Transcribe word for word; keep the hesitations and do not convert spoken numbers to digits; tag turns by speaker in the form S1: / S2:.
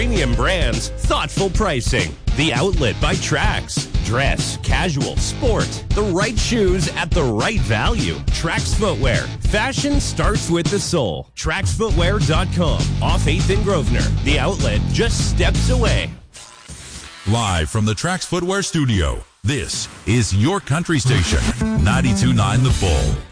S1: premium brands, thoughtful pricing. The Outlet by Trax. Dress, casual, sport. The right shoes at the right value. Trax Footwear. Fashion starts with the sole. Trax Footwear dot com. Off eighth and Grosvenor. The Outlet just steps away.
S2: Live from the Trax Footwear studio, this is your country station, ninety-two point nine The Bull.